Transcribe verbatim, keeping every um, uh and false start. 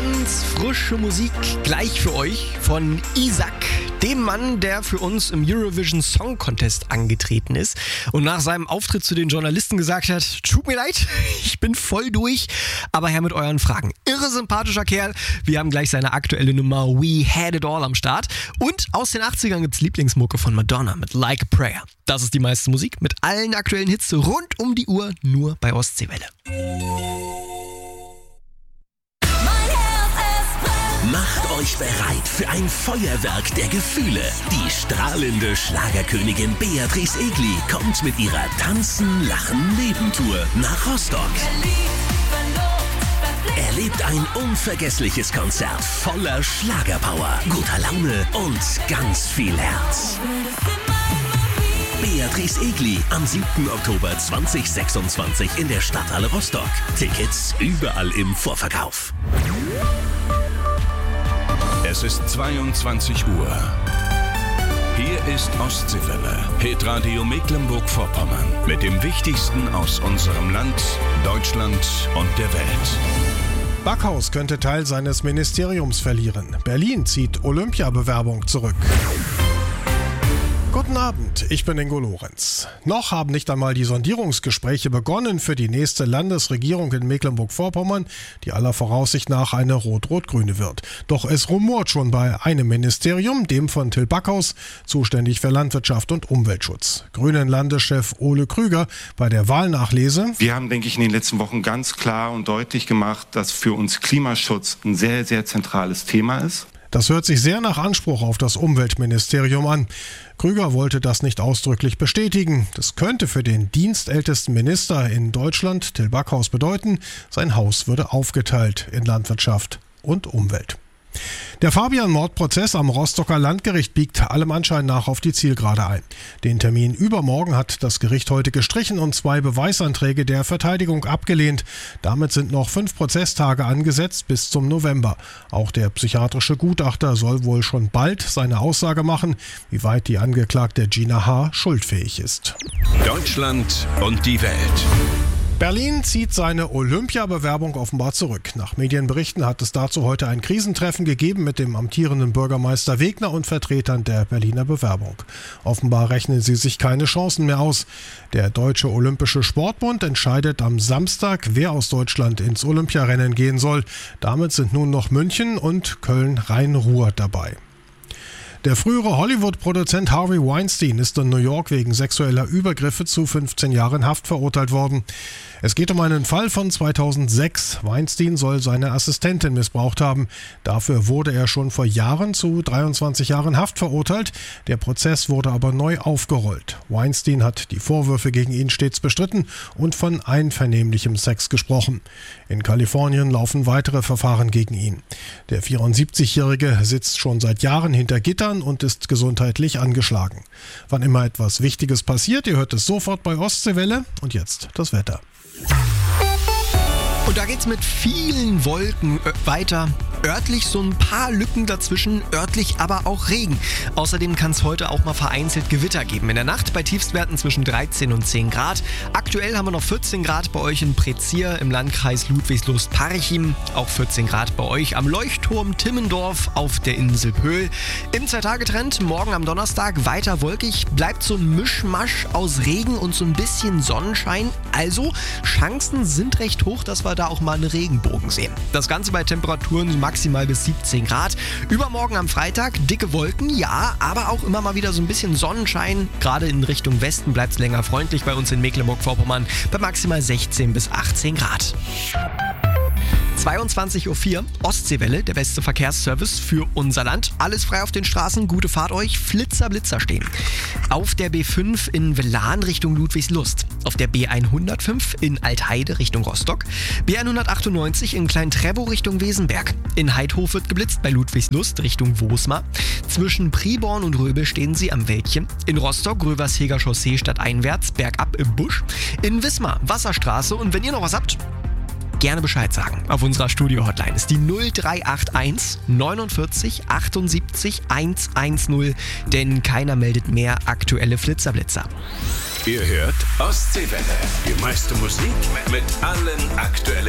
Ganz frische Musik gleich für euch von Isak, dem Mann, der für uns im Eurovision Song Contest angetreten ist und nach seinem Auftritt zu den Journalisten gesagt hat: Tut mir leid, ich bin voll durch, aber her mit euren Fragen. Irre sympathischer Kerl. Wir haben gleich seine aktuelle Nummer We Had It All am Start. Und aus den achtzigern gibt's Lieblingsmucke von Madonna mit Like a Prayer. Das ist die meiste Musik mit allen aktuellen Hits rund um die Uhr, nur bei Ostseewelle. Macht euch bereit für ein Feuerwerk der Gefühle. Die strahlende Schlagerkönigin Beatrice Egli kommt mit ihrer Tanzen, Lachen, Leben-Tour nach Rostock. Erlebt ein unvergessliches Konzert voller Schlagerpower, guter Laune und ganz viel Herz. Beatrice Egli am siebten Oktober zweitausendsechsundzwanzig in der Stadthalle Rostock. Tickets überall im Vorverkauf. Es ist zweiundzwanzig Uhr. Hier ist Ostseewelle, Hitradio Mecklenburg-Vorpommern mit dem Wichtigsten aus unserem Land, Deutschland und der Welt. Backhaus könnte Teil seines Ministeriums verlieren. Berlin zieht Olympiabewerbung zurück. Guten Abend, ich bin Ingo Lorenz. Noch haben nicht einmal die Sondierungsgespräche begonnen für die nächste Landesregierung in Mecklenburg-Vorpommern, die aller Voraussicht nach eine rot-rot-grüne wird. Doch es rumort schon bei einem Ministerium, dem von Till Backhaus, zuständig für Landwirtschaft und Umweltschutz. Grünen-Landeschef Ole Krüger bei der Wahlnachlese: Wir haben, denke ich, in den letzten Wochen ganz klar und deutlich gemacht, dass für uns Klimaschutz ein sehr, sehr zentrales Thema ist. Das hört sich sehr nach Anspruch auf das Umweltministerium an. Krüger wollte das nicht ausdrücklich bestätigen. Das könnte für den dienstältesten Minister in Deutschland, Till Backhaus, bedeuten, sein Haus würde aufgeteilt in Landwirtschaft und Umwelt. Der Fabian-Mordprozess am Rostocker Landgericht biegt allem Anschein nach auf die Zielgerade ein. Den Termin übermorgen hat das Gericht heute gestrichen und zwei Beweisanträge der Verteidigung abgelehnt. Damit sind noch fünf Prozesstage angesetzt bis zum November. Auch der psychiatrische Gutachter soll wohl schon bald seine Aussage machen, wie weit die Angeklagte Gina H. schuldfähig ist. Deutschland und die Welt. Berlin zieht seine Olympiabewerbung offenbar zurück. Nach Medienberichten hat es dazu heute ein Krisentreffen gegeben mit dem amtierenden Bürgermeister Wegner und Vertretern der Berliner Bewerbung. Offenbar rechnen sie sich keine Chancen mehr aus. Der Deutsche Olympische Sportbund entscheidet am Samstag, wer aus Deutschland ins Olympiarennen gehen soll. Damit sind nun noch München und Köln-Rhein-Ruhr dabei. Der frühere Hollywood-Produzent Harvey Weinstein ist in New York wegen sexueller Übergriffe zu fünfzehn Jahren Haft verurteilt worden. Es geht um einen Fall von zweitausendsechs. Weinstein soll seine Assistentin missbraucht haben. Dafür wurde er schon vor Jahren zu dreiundzwanzig Jahren Haft verurteilt. Der Prozess wurde aber neu aufgerollt. Weinstein hat die Vorwürfe gegen ihn stets bestritten und von einvernehmlichem Sex gesprochen. In Kalifornien laufen weitere Verfahren gegen ihn. Der vierundsiebzigjährige sitzt schon seit Jahren hinter Gittern und ist gesundheitlich angeschlagen. Wann immer etwas Wichtiges passiert, ihr hört es sofort bei Ostseewelle. Und jetzt das Wetter. Und da geht's mit vielen Wolken weiter. Örtlich so ein paar Lücken dazwischen, örtlich aber auch Regen. Außerdem kann es heute auch mal vereinzelt Gewitter geben. In der Nacht bei Tiefstwerten zwischen dreizehn und zehn Grad. Aktuell haben wir noch vierzehn Grad bei euch in Prezier im Landkreis Ludwigslust-Parchim. Auch vierzehn Grad bei euch am Leuchtturm Timmendorf auf der Insel Pöhl. Im Zwei-Tage-Trend morgen am Donnerstag weiter wolkig. Bleibt so ein Mischmasch aus Regen und so ein bisschen Sonnenschein. Also Chancen sind recht hoch, dass wir da auch mal einen Regenbogen sehen. Das Ganze bei Temperaturen maximal bis siebzehn Grad. Übermorgen am Freitag dicke Wolken, ja, aber auch immer mal wieder so ein bisschen Sonnenschein. Gerade in Richtung Westen bleibt es länger freundlich bei uns in Mecklenburg-Vorpommern bei maximal sechzehn bis achtzehn Grad. zweiundzwanzig Uhr vier, Ostseewelle, der beste Verkehrsservice für unser Land. Alles frei auf den Straßen, gute Fahrt euch, Flitzer, Blitzer stehen. Auf der B fünf in Velan Richtung Ludwigslust. Auf der B hundertfünf in Altheide Richtung Rostock. B hundertachtundneunzig in Klein-Trebow Richtung Wesenberg. In Heidhof wird geblitzt bei Ludwigslust Richtung Wosmar. Zwischen Priborn und Röbel stehen sie am Wäldchen. In Rostock Gröversheger Chaussee stadteinwärts, bergab im Busch. In Wismar Wasserstraße. Und wenn ihr noch was habt, gerne Bescheid sagen. Auf unserer Studio-Hotline ist die null drei acht eins neunundvierzig achtundsiebzig hundertzehn, denn keiner meldet mehr aktuelle Flitzerblitzer. Ihr hört Ostseewelle, die meiste Musik mit allen aktuellen